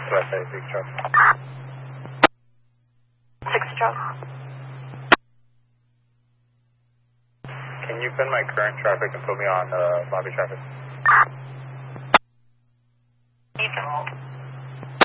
USA 6 truck. 6 truck. Can you pin my current traffic and put me on lobby traffic? You can.